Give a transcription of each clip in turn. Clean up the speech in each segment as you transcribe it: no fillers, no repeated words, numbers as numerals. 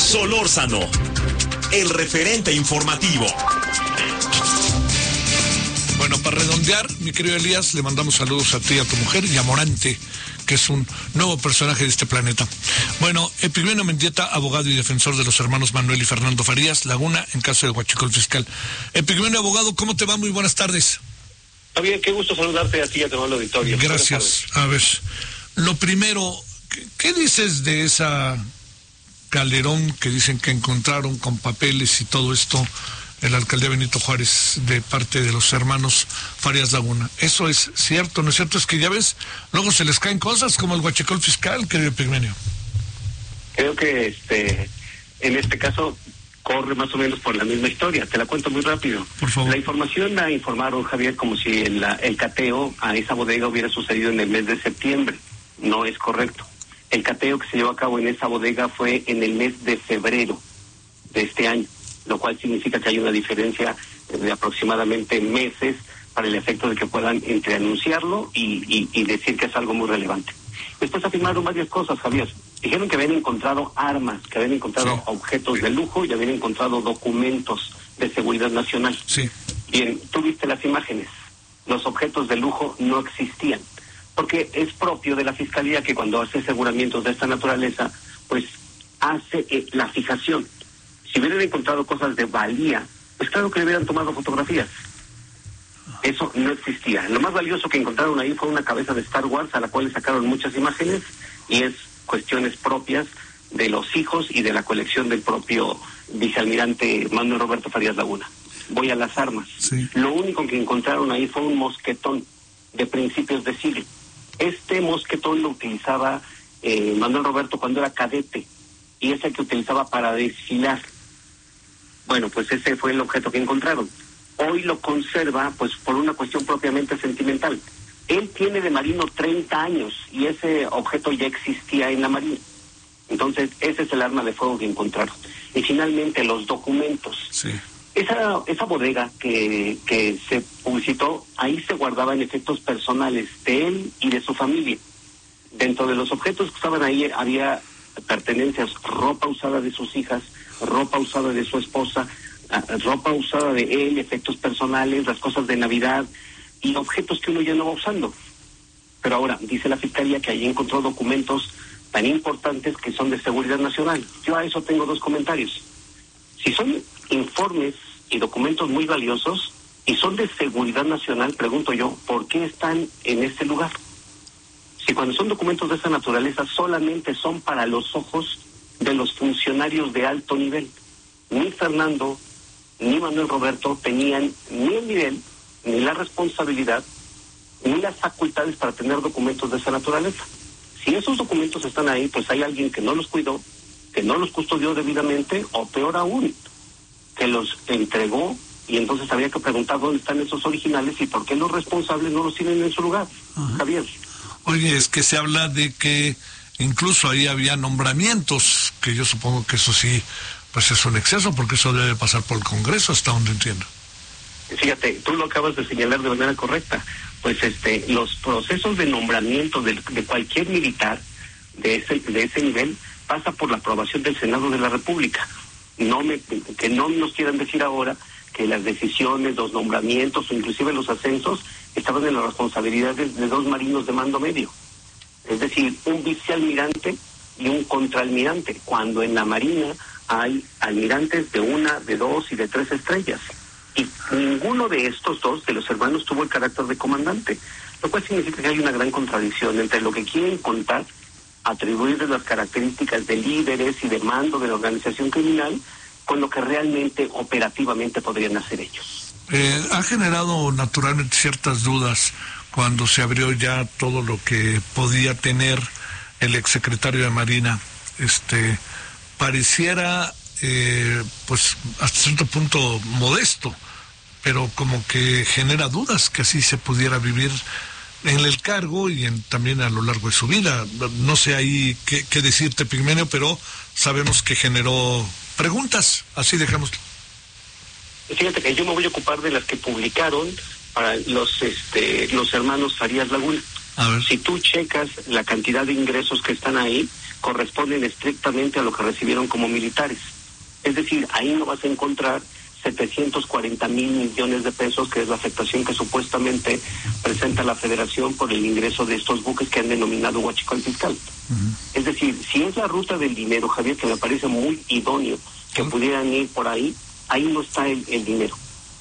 Solórzano, el referente informativo. Bueno, para redondear, mi querido Elías, le mandamos saludos a ti y a tu mujer y a Morante, que es un nuevo personaje de este planeta. Bueno, Epigmenio Mendieta, abogado y defensor de los hermanos Manuel y Fernando Farías Laguna, en caso de huachicol fiscal. Epigmenio, abogado, ¿cómo te va? Muy buenas tardes. Javier, qué gusto saludarte a ti y a todo el auditorio. Gracias. A ver, lo primero, ¿qué dices de esa Calderón que dicen que encontraron con papeles y todo esto en la alcaldía Benito Juárez de parte de los hermanos Farías Laguna? ¿Eso es cierto? ¿No es cierto? Es que ya ves, luego se les caen cosas como el huachicol fiscal, querido Epigmenio. Creo que en este caso corre más o menos por la misma historia. Te la cuento muy rápido. Por favor. La información la informaron, Javier, como si el cateo a esa bodega hubiera sucedido en el mes de septiembre. No es correcto. El cateo que se llevó a cabo en esa bodega fue en el mes de febrero de este año, lo cual significa que hay una diferencia de aproximadamente meses para el efecto de que puedan anunciarlo y decir que es algo muy relevante. Después afirmaron varias cosas, Javier. Dijeron que habían encontrado armas, que habían encontrado objetos de lujo y habían encontrado documentos de seguridad nacional. Sí. Bien, tú viste las imágenes. Los objetos de lujo no existían, porque es propio de la Fiscalía que cuando hace aseguramientos de esta naturaleza, pues hace la fijación. Si hubieran encontrado cosas de valía, pues claro que le hubieran tomado fotografías. Eso no existía. Lo más valioso que encontraron ahí fue una cabeza de Star Wars a la cual le sacaron muchas imágenes y es cuestiones propias de los hijos y de la colección del propio vicealmirante Manuel Roberto Farías Laguna. Voy a las armas. Sí. Lo único que encontraron ahí fue un mosquetón de principios de siglo. Este mosquetón lo utilizaba Manuel Roberto cuando era cadete y es el que utilizaba para desfilar. Bueno, pues ese fue el objeto que encontraron. Hoy lo conserva pues por una cuestión propiamente sentimental. Él tiene de marino 30 años y ese objeto ya existía en la marina. Entonces, ese es el arma de fuego que encontraron. Y finalmente, los documentos. Sí. Esa bodega que se publicitó, ahí se guardaban efectos personales de él y de su familia. Dentro de los objetos que estaban ahí había pertenencias, ropa usada de sus hijas, ropa usada de su esposa, ropa usada de él, efectos personales, las cosas de Navidad y objetos que uno ya no va usando. Pero ahora, dice la Fiscalía que ahí encontró documentos tan importantes que son de seguridad nacional. Yo a eso tengo dos comentarios. Si son informes y documentos muy valiosos y son de seguridad nacional, pregunto yo, ¿por qué están en este lugar? Si cuando son documentos de esa naturaleza solamente son para los ojos de los funcionarios de alto nivel. Ni Fernando ni Manuel Roberto tenían ni el nivel, ni la responsabilidad, ni las facultades para tener documentos de esa naturaleza. Si esos documentos están ahí, pues hay alguien que no los cuidó, que no los custodió debidamente, o peor aún, que los entregó, y entonces había que preguntar dónde están esos originales y por qué los responsables no los tienen en su lugar. Ajá. Javier. Oye, es que se habla de que incluso ahí había nombramientos, que yo supongo que eso sí, pues es un exceso, porque eso debe pasar por el Congreso, hasta donde entiendo. Fíjate, tú lo acabas de señalar de manera correcta. Pues los procesos de nombramiento de cualquier militar de ese nivel pasa por la aprobación del Senado de la República. Que no nos quieran decir ahora que las decisiones, los nombramientos o inclusive los ascensos estaban en las responsabilidades de dos marinos de mando medio. Es decir, un vicealmirante y un contraalmirante, cuando en la Marina hay almirantes de 1, de 2 y de 3 estrellas. Y ninguno de estos dos, de los hermanos, tuvo el carácter de comandante, lo cual significa que hay una gran contradicción entre lo que quieren contar, atribuirles las características de líderes y de mando de la organización criminal, con lo que realmente, operativamente, podrían hacer ellos. Ha generado naturalmente ciertas dudas cuando se abrió ya todo lo que podía tener el exsecretario de Marina. Pareciera pues hasta cierto punto modesto, pero como que genera dudas que así se pudiera vivir en el cargo y también a lo largo de su vida. No sé ahí qué decirte, Epigmenio, pero sabemos que generó preguntas, así dejémoslo. Fíjate que yo me voy a ocupar de las que publicaron para los hermanos Farías Laguna. A ver. Si tú checas la cantidad de ingresos que están ahí, corresponden estrictamente a lo que recibieron como militares. Es decir, ahí no vas a encontrar 740,000 millones de pesos, que es la afectación que supuestamente presenta la Federación por el ingreso de estos buques que han denominado huachicol fiscal. Es decir, si es la ruta del dinero, Javier, que me parece muy idóneo que pudieran ir por ahí, ahí no está el dinero.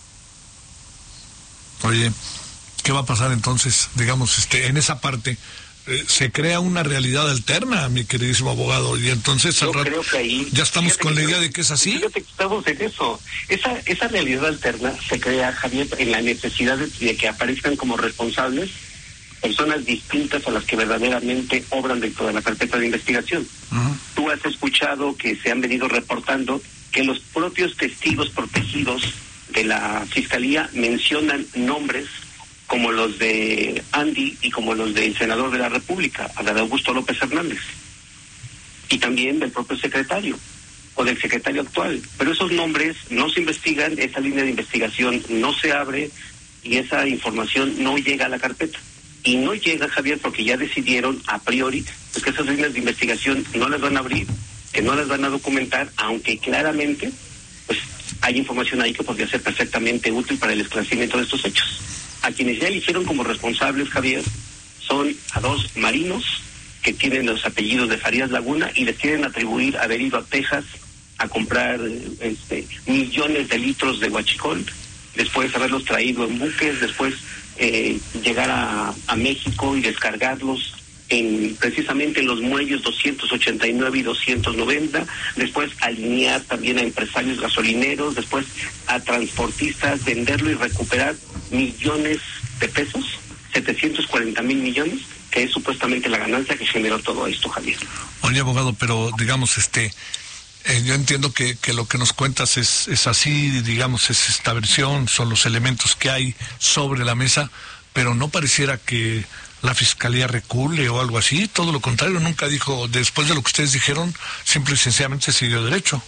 Oye, ¿qué va a pasar entonces, digamos, en esa parte? Se crea una realidad alterna, mi queridísimo abogado, y entonces al rato, creo que ahí, ya estamos con la idea de que es así. Fíjate que estamos en eso. Esa realidad alterna se crea, Javier, en la necesidad de que aparezcan como responsables personas distintas a las que verdaderamente obran dentro de la carpeta de investigación. Tú has escuchado que se han venido reportando que los propios testigos protegidos de la Fiscalía mencionan nombres como los de Andy y como los del senador de la República, Adán Augusto López Hernández, y también del propio secretario o del secretario actual. Pero esos nombres no se investigan, esa línea de investigación no se abre y esa información no llega a la carpeta. Y no llega, Javier, porque ya decidieron a priori pues, que esas líneas de investigación no las van a abrir, que no las van a documentar, aunque claramente pues hay información ahí que podría ser perfectamente útil para el esclarecimiento de estos hechos. A quienes ya eligieron como responsables, Javier, son a 2 marinos que tienen los apellidos de Farías Laguna y les quieren atribuir haber ido a Texas a comprar millones de litros de huachicol, después haberlos traído en buques, después llegar a México y descargarlos precisamente en los muelles 289 y 290, después alinear también a empresarios gasolineros, después a transportistas, venderlo y recuperar millones de pesos, 740,000 millones, que es supuestamente la ganancia que generó todo esto, Javier. Oye, abogado, pero digamos, yo entiendo que lo que nos cuentas es así, digamos, es esta versión, son los elementos que hay sobre la mesa, pero no pareciera que la Fiscalía recule o algo así, todo lo contrario, nunca dijo, después de lo que ustedes dijeron, simple y sencillamente se siguió derecho.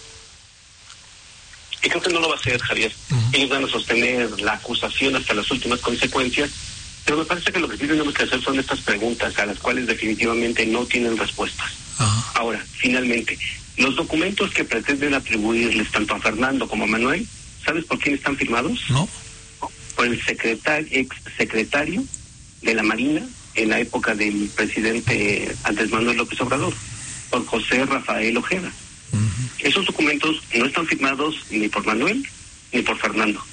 Y creo que no lo va a hacer, Javier. Ellos van a sostener la acusación hasta las últimas consecuencias, pero me parece que lo que sí tenemos que hacer son estas preguntas a las cuales definitivamente no tienen respuestas. Ahora, finalmente, los documentos que pretenden atribuirles tanto a Fernando como a Manuel, ¿sabes por quién están firmados? No. Por el ex secretario de la Marina en la época del presidente Andrés Manuel López Obrador, por José Rafael Ojeda. Esos documentos no están firmados ni por Manuel ni por Fernando.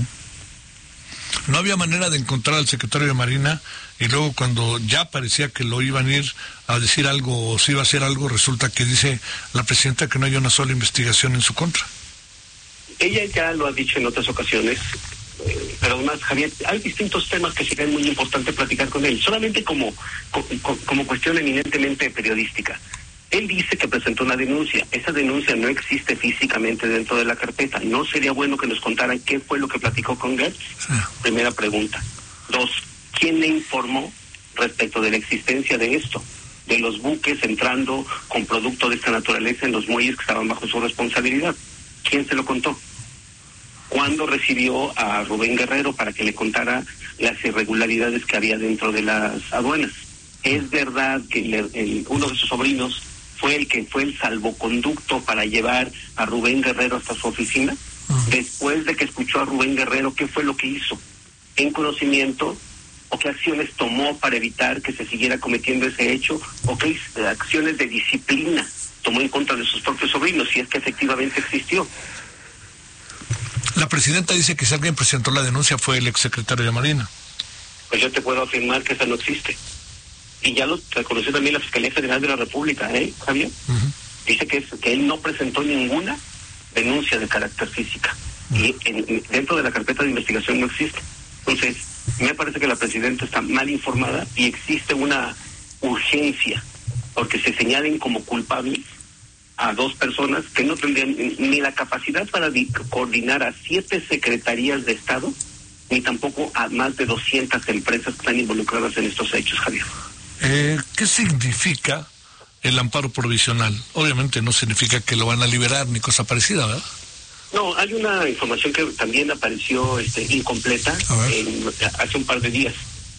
No había manera de encontrar al secretario de Marina y luego cuando ya parecía que lo iban a ir a decir algo o se iba a hacer algo, resulta que dice la presidenta que no hay una sola investigación en su contra. Ella ya lo ha dicho en otras ocasiones, pero además, Javier, hay distintos temas que sería muy importante platicar con él, solamente como cuestión eminentemente periodística. Él dice que presentó una denuncia. Esa denuncia no existe físicamente dentro de la carpeta. ¿No sería bueno que nos contaran qué fue lo que platicó con Gertz? Sí. Primera pregunta. 2, ¿quién le informó respecto de la existencia de esto? De los buques entrando con producto de esta naturaleza en los muelles que estaban bajo su responsabilidad. ¿Quién se lo contó? ¿Cuándo recibió a Rubén Guerrero para que le contara las irregularidades que había dentro de las aduanas? ¿Es verdad que uno de sus sobrinos fue el que fue el salvoconducto para llevar a Rubén Guerrero hasta su oficina? Después de que escuchó a Rubén Guerrero, ¿qué fue lo que hizo? ¿En conocimiento? ¿O qué acciones tomó para evitar que se siguiera cometiendo ese hecho? ¿O qué acciones de disciplina tomó en contra de sus propios sobrinos, si es que efectivamente existió? La presidenta dice que si alguien presentó la denuncia fue el exsecretario de Marina. Pues yo te puedo afirmar que esa no existe. Y ya lo reconoció también la Fiscalía Federal de la República, Javier. Dice que él no presentó ninguna denuncia de carácter física. Y dentro de la carpeta de investigación no existe. Entonces, me parece que la presidenta está mal informada y existe una urgencia porque se señalen como culpables a 2 personas que no tendrían ni la capacidad para coordinar a 7 secretarías de Estado, ni tampoco a más de 200 empresas que están involucradas en estos hechos, Javier. ¿Qué significa el amparo provisional? Obviamente no significa que lo van a liberar ni cosa parecida, ¿verdad? No, hay una información que también apareció incompleta hace un par de días.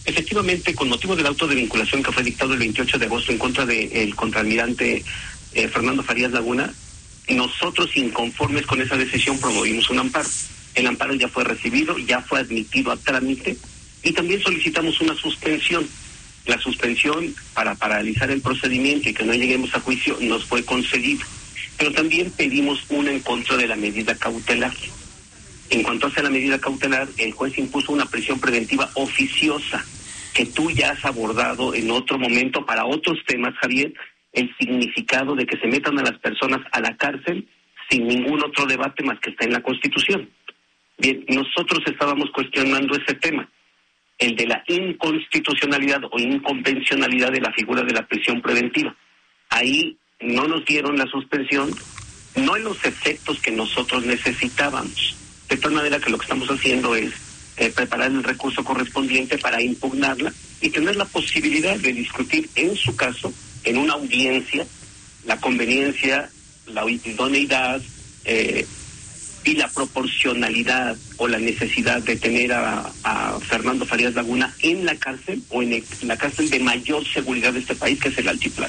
Efectivamente, con motivo del auto de vinculación que fue dictado el 28 de agosto en contra del contraalmirante Fernando Farías Laguna, nosotros, inconformes con esa decisión, promovimos un amparo. El amparo ya fue recibido, ya fue admitido a trámite, y también solicitamos una suspensión. La suspensión para paralizar el procedimiento y que no lleguemos a juicio nos fue concedido. Pero también pedimos una en contra de la medida cautelar. En cuanto hace la medida cautelar, el juez impuso una prisión preventiva oficiosa, que tú ya has abordado en otro momento para otros temas, Javier, el significado de que se metan a las personas a la cárcel sin ningún otro debate más que está en la Constitución. Bien, nosotros estábamos cuestionando ese tema, el de la inconstitucionalidad o inconvencionalidad de la figura de la prisión preventiva. Ahí no nos dieron la suspensión, no en los efectos que nosotros necesitábamos. De tal manera que lo que estamos haciendo es preparar el recurso correspondiente para impugnarla y tener la posibilidad de discutir en su caso, en una audiencia, la conveniencia, la idoneidad y la proporcionalidad o la necesidad de tener a Fernando Farías Laguna en la cárcel o en la cárcel de mayor seguridad de este país, que es el Altiplano.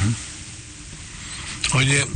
Oye,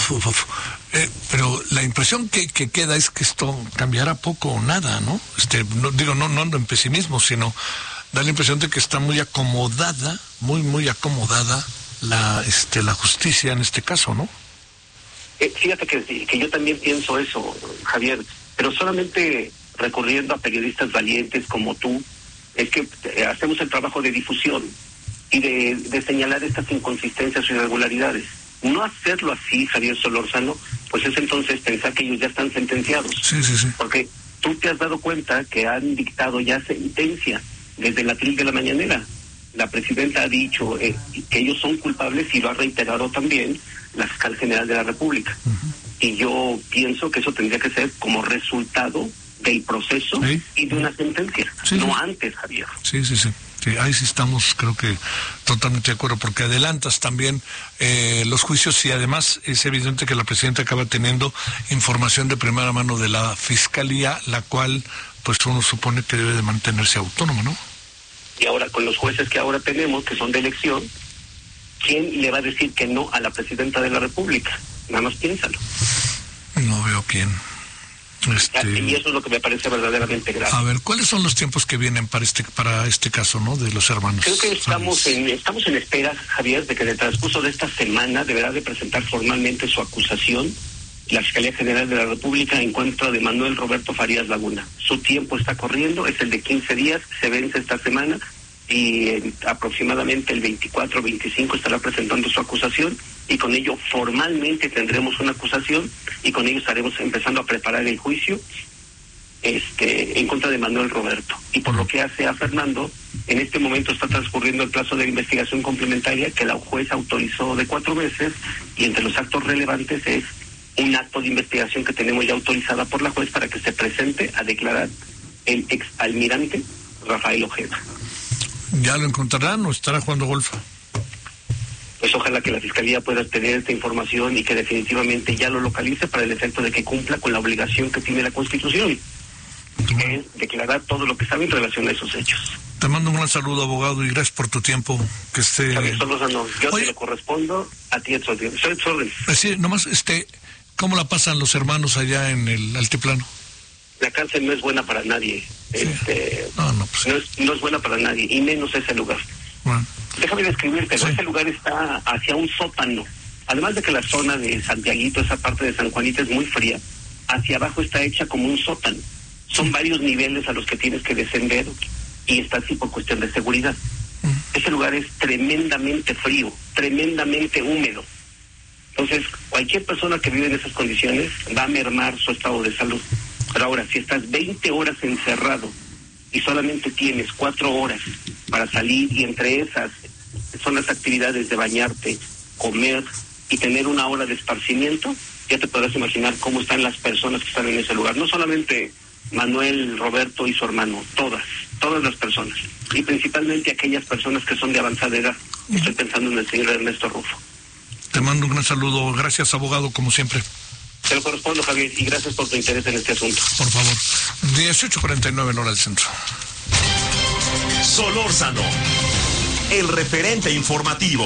pero la impresión que queda es que esto cambiará poco o nada, ¿no? No ando en pesimismo, sino da la impresión de que está muy acomodada, muy acomodada la justicia en este caso, ¿no? Fíjate que yo también pienso eso, Javier, pero solamente recurriendo a periodistas valientes como tú, es que hacemos el trabajo de difusión y de señalar estas inconsistencias o irregularidades. No hacerlo así, Javier Solórzano, pues es entonces pensar que ellos ya están sentenciados. Sí. Porque tú te has dado cuenta que han dictado ya sentencia desde el atril de la mañanera. La presidenta ha dicho que ellos son culpables y lo ha reiterado también la fiscal general de la República. Y yo pienso que eso tendría que ser como resultado del proceso y de una sentencia, no antes, Javier. Sí, ahí sí estamos, creo que totalmente de acuerdo, porque adelantas también los juicios y además es evidente que la presidenta acaba teniendo información de primera mano de la Fiscalía, la cual pues uno supone que debe de mantenerse autónoma, ¿no? Y ahora con los jueces que ahora tenemos, que son de elección, ¿quién le va a decir que no a la presidenta de la República? Nada más piénsalo. No veo quién. Y eso es lo que me parece verdaderamente grave. A ver, ¿cuáles son los tiempos que vienen para este caso, ¿no? De los hermanos. Creo que estamos en espera, Javier, de que en el transcurso de esta semana deberá de presentar formalmente su acusación la Fiscalía General de la República en contra de Manuel Roberto Farías Laguna. Su tiempo está corriendo, es el de 15 días, se vence esta semana y aproximadamente el 24 o 25 estará presentando su acusación y con ello formalmente tendremos una acusación y con ello estaremos empezando a preparar el juicio en contra de Manuel Roberto. Y por lo que hace a Fernando, en este momento está transcurriendo el plazo de investigación complementaria que la jueza autorizó de 4 meses y entre los actos relevantes es un acto de investigación que tenemos ya autorizada por la juez para que se presente a declarar el exalmirante Rafael Ojeda. ¿Ya lo encontrarán o estará jugando golf? Pues ojalá que la Fiscalía pueda tener esta información y que definitivamente ya lo localice para el efecto de que cumpla con la obligación que tiene la Constitución, que es declarar todo lo que sabe en relación a esos hechos. Te mando un gran saludo, abogado, y gracias por tu tiempo. Que esté... Yo te lo correspondo a ti, soy sí, nomás, ¿cómo la pasan los hermanos allá en el Altiplano? La cárcel no es buena para nadie. Sí. No es buena para nadie, y menos ese lugar. Bueno. Déjame describirte, ese lugar está hacia un sótano. Además de que la zona de Santiaguito, esa parte de San Juanito es muy fría, hacia abajo está hecha como un sótano. Son varios niveles a los que tienes que descender y está así por cuestión de seguridad. Ese lugar es tremendamente frío, tremendamente húmedo. Entonces, cualquier persona que vive en esas condiciones va a mermar su estado de salud. Pero ahora, si estás 20 horas encerrado y solamente tienes 4 horas para salir, y entre esas son las actividades de bañarte, comer y tener 1 hora de esparcimiento, ya te podrás imaginar cómo están las personas que están en ese lugar. No solamente Manuel, Roberto y su hermano, todas las personas. Y principalmente aquellas personas que son de avanzada edad. Estoy pensando en el señor Ernesto Rufo. Te mando un gran saludo. Gracias, abogado, como siempre. Te lo correspondo, Javier, y gracias por tu interés en este asunto. Por favor. 18:49 en hora del centro. Solórzano, el referente informativo.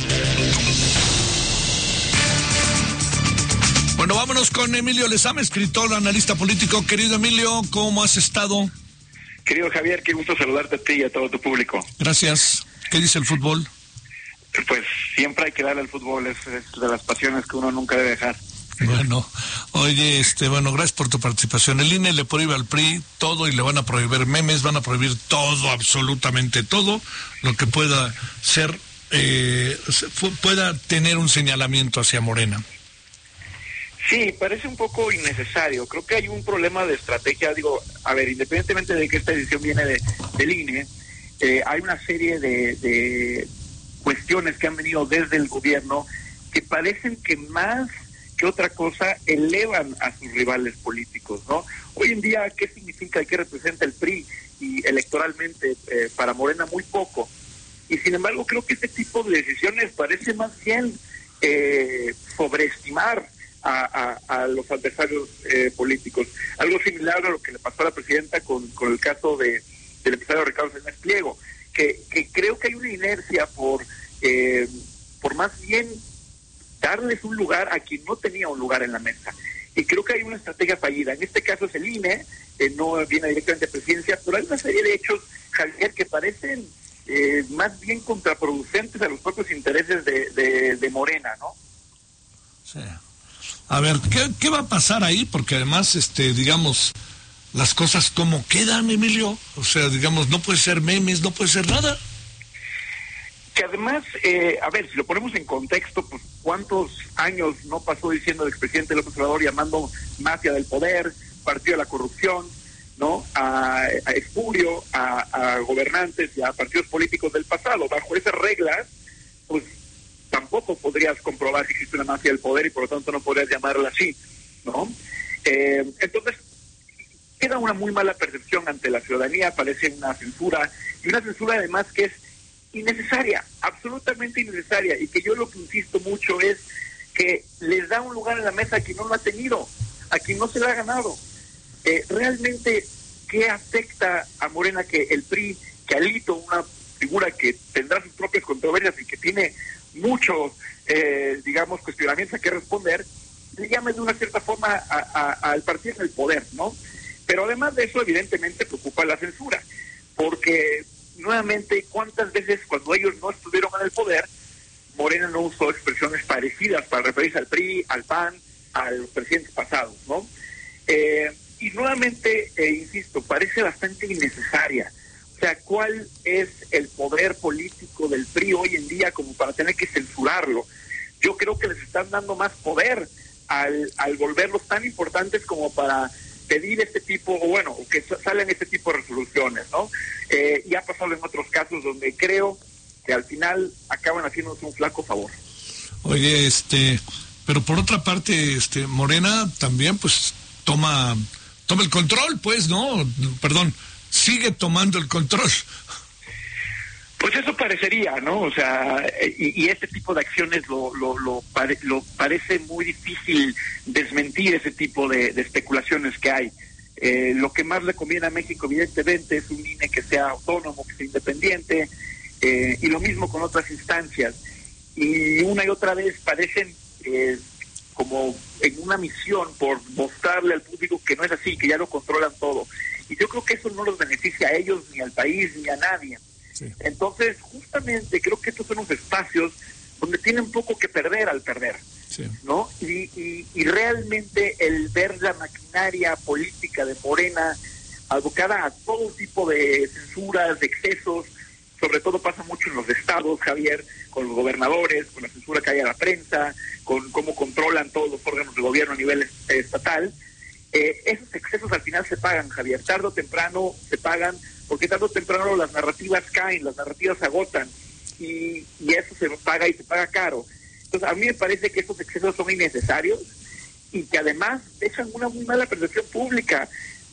Bueno, vámonos con Emilio Lezama, escritor, analista político. Querido Emilio, ¿cómo has estado? Querido Javier, qué gusto saludarte a ti y a todo tu público. Gracias. ¿Qué dice el fútbol? Pues siempre hay que darle al fútbol, es de las pasiones que uno nunca debe dejar. Bueno, oye, gracias por tu participación. El INE le prohíbe al PRI todo y le van a prohibir memes, van a prohibir todo, absolutamente todo, lo que pueda ser, pueda tener un señalamiento hacia Morena. Sí, parece un poco innecesario. Creo que hay un problema de estrategia. Digo, a ver, independientemente de que esta decisión viene del INE, hay una serie de cuestiones que han venido desde el gobierno que parecen que más que otra cosa elevan a sus rivales políticos, ¿no? Hoy en día, ¿qué significa y qué representa el PRI? Y electoralmente, para Morena, muy poco. Y sin embargo, creo que este tipo de decisiones parece más bien sobreestimar a los adversarios políticos. Algo similar a lo que le pasó a la presidenta con el caso del empresario Ricardo Salinas Pliego, que creo que hay una inercia por más bien darles un lugar a quien no tenía un lugar en la mesa. Y creo que hay una estrategia fallida. En este caso es el INE, no viene directamente a presidencia, pero hay una serie de hechos, Javier, que parecen más bien contraproducentes a los propios intereses de Morena, ¿no? Sí. A ver, ¿qué va a pasar ahí? Porque además, digamos, las cosas como quedan, Emilio. O sea, digamos, no puede ser memes, no puede ser nada. Que además, a ver, si lo ponemos en contexto, pues cuántos años no pasó diciendo el expresidente López Obrador llamando mafia del poder, partido de la corrupción, ¿no? A espurio, a gobernantes y a partidos políticos del pasado. Bajo esas reglas, pues tampoco podrías comprobar si existe una mafia del poder y por lo tanto no podrías llamarla así, ¿no? Entonces, queda una muy mala percepción ante la ciudadanía, parece una censura, y una censura además que es innecesaria, absolutamente innecesaria, y que yo lo que insisto mucho es que les da un lugar en la mesa a quien no lo ha tenido, a quien no se lo ha ganado. Realmente, ¿qué afecta a Morena que el PRI, que Alito, una figura que tendrá sus propias controversias y que tiene muchos, digamos, cuestionamientos a que responder, le llame de una cierta forma al partido en el poder, ¿no? Pero además de eso, evidentemente, preocupa la censura, porque nuevamente, ¿cuántas veces cuando ellos no estuvieron en el poder, Morena no usó expresiones parecidas para referirse al PRI, al PAN, a los presidentes pasados, ¿no? Y nuevamente, insisto, parece bastante innecesaria. O sea, ¿cuál es el poder político del PRI hoy en día como para tener que censurarlo? Yo creo que les están dando más poder al volverlos tan importantes como para pedir este tipo, o bueno, que salen este tipo de resoluciones, ¿no? Y ha pasado en otros casos donde creo que al final acaban haciéndose un flaco favor. Oye, pero por otra parte, Morena también, pues, toma el control, pues, ¿no? Perdón, sigue tomando el control. Pues eso parecería, ¿no? O sea, y este tipo de acciones lo parece muy difícil desmentir ese tipo de especulaciones que hay. Lo que más le conviene a México, evidentemente, es un INE que sea autónomo, que sea independiente, y lo mismo con otras instancias. Y una y otra vez parecen como en una misión por mostrarle al público que no es así, que ya lo controlan todo. Y yo creo que eso no los beneficia a ellos, ni al país, ni a nadie. Sí. Entonces, justamente creo que estos son los espacios donde tienen poco que perder al perder, sí, ¿no? Y realmente el ver la maquinaria política de Morena abocada a todo tipo de censuras, de excesos, sobre todo pasa mucho en los estados, Javier, con los gobernadores, con la censura que hay a la prensa, con cómo controlan todos los órganos de gobierno a nivel estatal. Esos excesos al final se pagan, Javier, tarde o temprano se pagan, porque tarde o temprano las narrativas caen, las narrativas se agotan, y eso se paga y se paga caro. Entonces, a mí me parece que estos excesos son innecesarios y que además dejan una muy mala percepción pública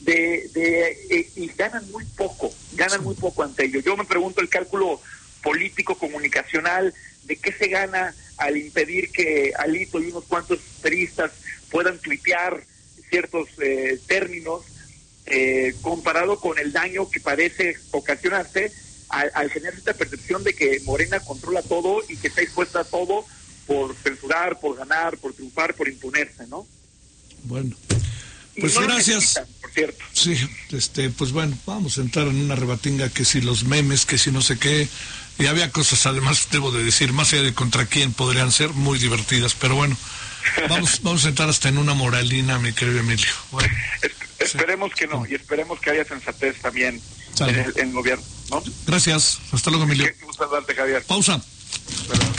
y ganan muy poco ante ello. Yo me pregunto el cálculo político, comunicacional, de qué se gana al impedir que Alito y unos cuantos periodistas puedan tuitear ciertos términos, comparado con el daño que parece ocasionarse al generar esta percepción de que Morena controla todo y que está dispuesta a todo por censurar, por ganar, por triunfar, por imponerse, ¿no? Bueno, Y pues no lo gracias. necesitan, por cierto. Sí, pues bueno, vamos a entrar en una rebatinga que si los memes, que si no sé qué, y había cosas, además, debo de decir, más allá de contra quién podrían ser, muy divertidas, pero bueno, vamos a entrar hasta en una moralina, mi querido Emilio. Bueno, Esperemos que no, y esperemos que haya sensatez también en el gobierno, ¿no? Gracias, hasta luego, Emilio. Qué gusto saludarte, Javier. Pausa.